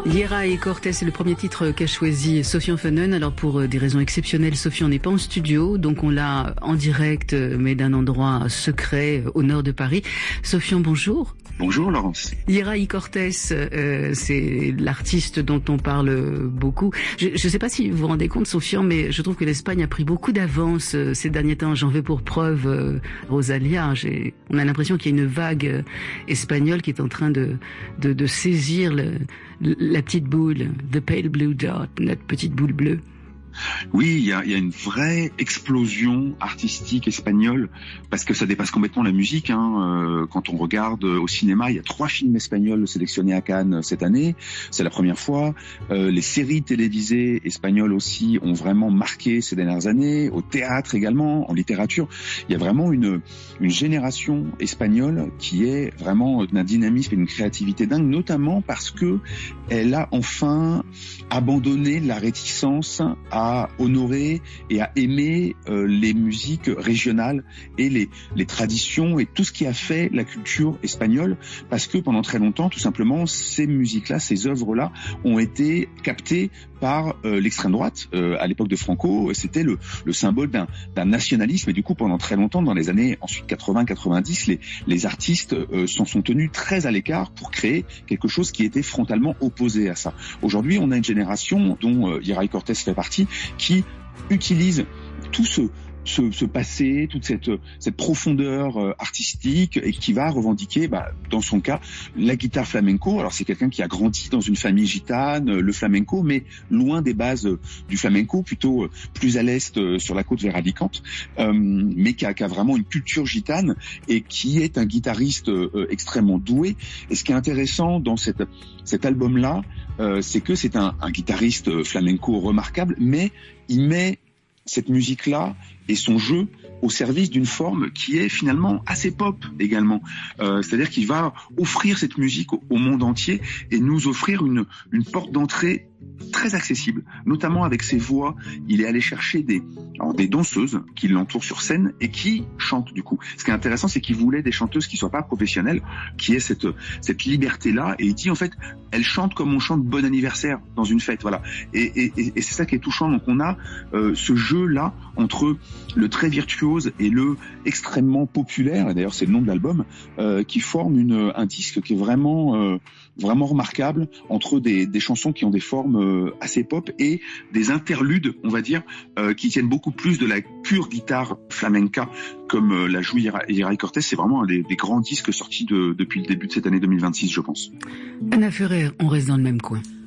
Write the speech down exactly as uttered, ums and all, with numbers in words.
Yera y Cortés, c'est le premier titre qu'a choisi Sofian Funen. Alors pour des raisons exceptionnelles, Sofian n'est pas en studio, donc on l'a en direct, mais d'un endroit secret au nord de Paris. Sofian, bonjour. Bonjour Laurence. Yera y Cortés, euh, c'est l'artiste dont on parle beaucoup. Je ne sais pas si vous vous rendez compte, Sofian, mais je trouve que l'Espagne a pris beaucoup d'avance euh, ces derniers temps. J'en veux pour preuve euh, Rosalia. J'ai, on a l'impression qu'il y a une vague euh, espagnole qui est en train de, de, de saisir le, la petite boule, the pale blue dot, notre petite boule bleue. Oui, il y a, y a une vraie explosion artistique espagnole parce que ça dépasse complètement la musique. Hein. Euh, quand on regarde au cinéma, il y a trois films espagnols sélectionnés à Cannes cette année. C'est la première fois. Euh, les séries télévisées espagnoles aussi ont vraiment marqué ces dernières années. Au théâtre également, en littérature, il y a vraiment une, une génération espagnole qui est vraiment d'un dynamisme et d'une créativité dingue, notamment parce que elle a enfin abandonné la réticence à à honorer et à aimer euh, les musiques régionales et les, les traditions et tout ce qui a fait la culture espagnole, parce que pendant très longtemps, tout simplement, ces musiques-là, ces œuvres-là ont été captées par euh, l'extrême droite. Euh, à l'époque de Franco, c'était le, le symbole d'un, d'un nationalisme, et du coup, pendant très longtemps, dans les années ensuite quatre-vingts quatre-vingt-dix, les, les artistes euh, s'en sont tenus très à l'écart pour créer quelque chose qui était frontalement opposé à ça. Aujourd'hui, on a une génération dont euh, Yera y Cortés fait partie, qui utilise tout ce Ce, ce passé, toute cette, cette profondeur euh, artistique, et qui va revendiquer, bah, dans son cas, la guitare flamenco. Alors c'est quelqu'un qui a grandi dans une famille gitane, euh, le flamenco, mais loin des bases euh, du flamenco, plutôt euh, plus à l'est, euh, sur la côte vers Alicante, euh, mais qui a, qui a vraiment une culture gitane et qui est un guitariste euh, extrêmement doué. Et ce qui est intéressant dans cette, cet album-là, euh, c'est que c'est un, un guitariste flamenco remarquable, mais il met cette musique-là et son jeu au service d'une forme qui est finalement assez pop également. Euh, c'est-à-dire qu'il va offrir cette musique au, au monde entier et nous offrir une, une porte d'entrée très accessible, notamment avec ses voix. Il est allé chercher des, alors des danseuses qui l'entourent sur scène et qui chantent du coup. Ce qui est intéressant, c'est qu'il voulait des chanteuses qui soient pas professionnelles, qui aient cette, cette liberté-là, et il dit en fait, elles chantent comme on chante Bon anniversaire dans une fête, voilà. Et, et, et c'est ça qui est touchant. Donc on a euh, ce jeu-là entre le très virtuose et le extrêmement populaire, et d'ailleurs c'est le nom de l'album, euh, qui forme une, un disque qui est vraiment, euh, vraiment remarquable, entre des, des chansons qui ont des formes euh, assez pop et des interludes, on va dire, euh, qui tiennent beaucoup plus de la pure guitare flamenca, comme euh, l'a joué Yera y Cortés. C'est vraiment un des, des grands disques sortis de, depuis le début de cette année deux mille vingt-six, je pense. Anna Ferrer, on reste dans le même coin.